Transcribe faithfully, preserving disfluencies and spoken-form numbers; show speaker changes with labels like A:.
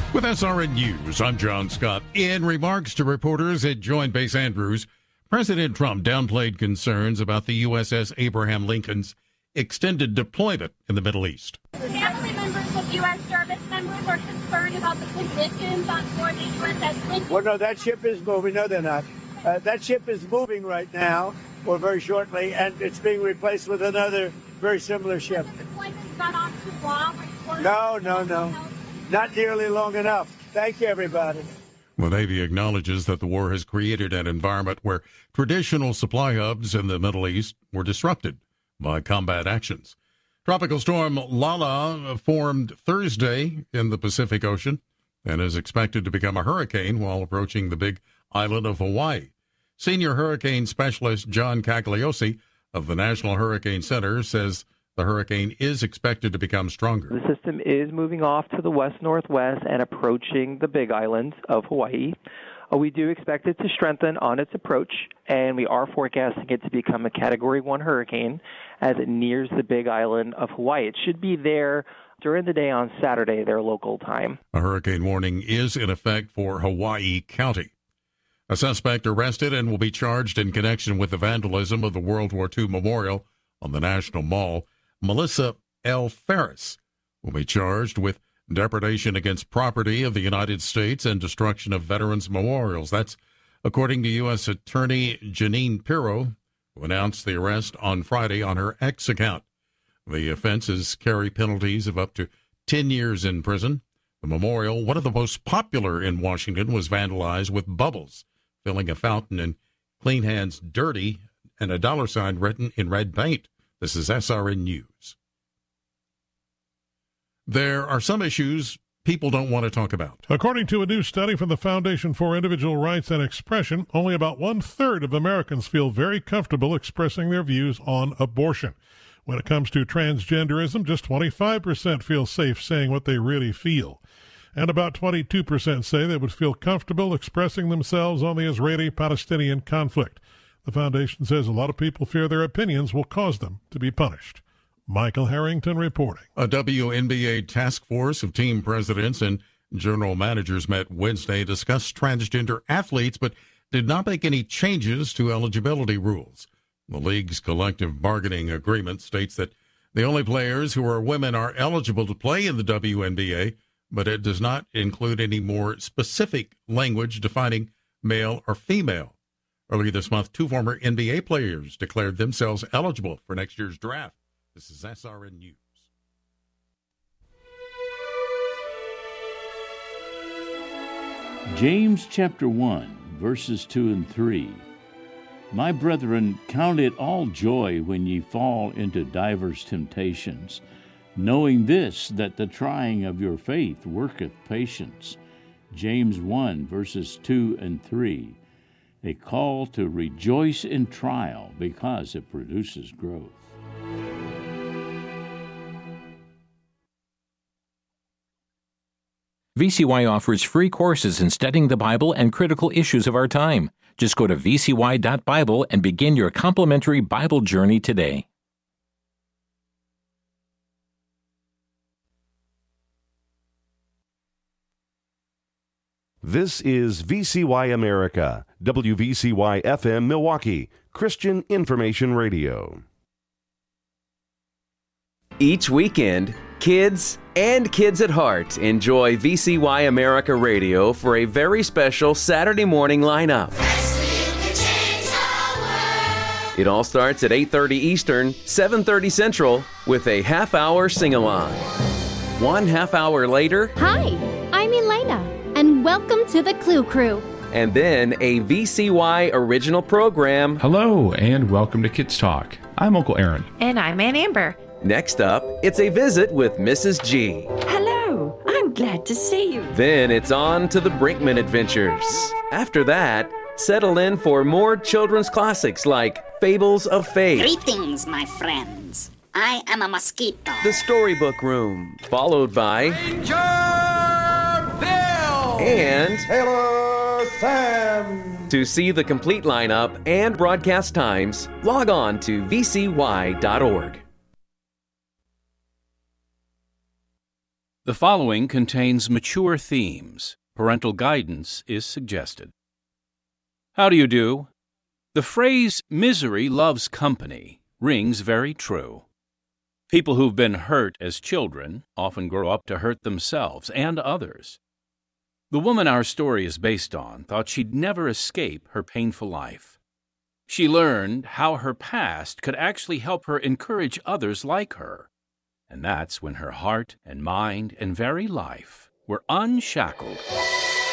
A: With S R N News, I'm John Scott. In remarks to reporters at Joint Base Andrews, President Trump downplayed concerns about the U S S Abraham Lincoln's extended deployment in the Middle East.
B: Family members of U S service members are concerned about the conditions on board the U S S Lincoln.
C: Well, no, that ship is moving. No, they're not. Uh, that ship is moving right now, or very shortly, and it's being replaced with another very similar ship.
B: The deployment's gone on too long.
C: No, no, no. Not nearly long enough. Thank you, everybody.
A: The Navy acknowledges that the war has created an environment where traditional supply hubs in the Middle East were disrupted by combat actions. Tropical storm Lala formed Thursday in the Pacific Ocean and is expected to become a hurricane while approaching the big island of Hawaii. Senior hurricane specialist John Cagliosi of the National Hurricane Center says the hurricane is expected to become stronger.
D: The system is moving off to the west-northwest and approaching the big island of Hawaii. Uh, we do expect it to strengthen on its approach, and we are forecasting it to become a Category one hurricane as it nears the big island of Hawaii. It should be there during the day on Saturday, their local time.
A: A hurricane warning is in effect for Hawaii County. A suspect arrested and will be charged in connection with the vandalism of the World War Two memorial on the National Mall. Melissa L. Ferris will be charged with depredation against property of the United States and destruction of veterans' memorials. That's according to U S Attorney Janine Pirro, who announced the arrest on Friday on her X account. The offenses carry penalties of up to ten years in prison. The memorial, one of the most popular in Washington, was vandalized with bubbles, filling a fountain, and Clean Hands Dirty, and a dollar sign written in red paint. This is S R N News. There are some issues people don't want to talk about.
E: According to a new study from the Foundation for Individual Rights and Expression, only about one-third of Americans feel very comfortable expressing their views on abortion. When it comes to transgenderism, just twenty-five percent feel safe saying what they really feel. And about twenty-two percent say they would feel comfortable expressing themselves on the Israeli-Palestinian conflict. The foundation says a lot of people fear their opinions will cause them to be punished. Michael Harrington reporting.
A: A W N B A task force of team presidents and general managers met Wednesday, discussed transgender athletes, but did not make any changes to eligibility rules. The league's collective bargaining agreement states that the only players who are women are eligible to play in the W N B A, but it does not include any more specific language defining male or female. Earlier this month, two former N B A players declared themselves eligible for next year's draft. This is S R N News.
F: James chapter one, verses two and three. My brethren, count it all joy when ye fall into divers temptations, knowing this, that the trying of your faith worketh patience. James one, verses two and three. A call to rejoice in trial because it produces growth.
G: V C Y offers free courses in studying the Bible and critical issues of our time. Just go to v c y dot bible and begin your complimentary Bible journey today.
H: This is V C Y America, W V C Y F M Milwaukee, Christian Information Radio.
I: Each weekend, kids and kids at heart enjoy V C Y America Radio for a very special Saturday morning lineup. It all starts at eight thirty Eastern, seven thirty Central, with a half-hour sing-along. One half hour later...
J: Hi, I'm Elena, and welcome to the Clue Crew.
I: And then a V C Y original program.
K: Hello, and welcome to Kids Talk. I'm Uncle Aaron.
L: And I'm Aunt Amber.
I: Next up, it's a visit with Missus G.
M: Hello, I'm glad to see you.
I: Then it's on to the Brinkman Adventures. After that, settle in for more children's classics like Fables of Faith.
N: Greetings, my friends. I am a mosquito.
I: The Storybook Room, followed by
O: Ranger Bill
I: and
O: Taylor Sam.
I: To see the complete lineup and broadcast times, log on to v c y dot org.
L: The following contains mature themes. Parental guidance is suggested. How do you do? The phrase, misery loves company, rings very true. People who've been hurt as children often grow up to hurt themselves and others. The woman our story is based on thought she'd never escape her painful life. She learned how her past could actually help her encourage others like her. And that's when her heart and mind and very life were unshackled.